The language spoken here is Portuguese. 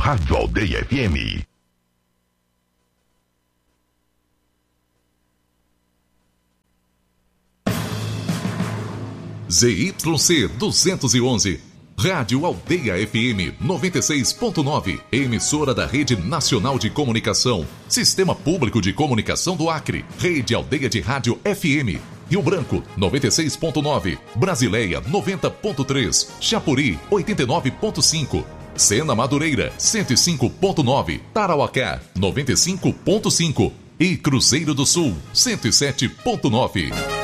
Rádio Aldeia FM. ZYC 211, Rádio Aldeia FM 96.9, emissora da Rede Nacional de Comunicação, Sistema Público de Comunicação do Acre, Rede Aldeia de Rádio FM, Rio Branco 96.9, Brasileia 90.3, Chapuri 89.5, Sena Madureira 105.9, Tarauacá 95.5 e Cruzeiro do Sul 107.9.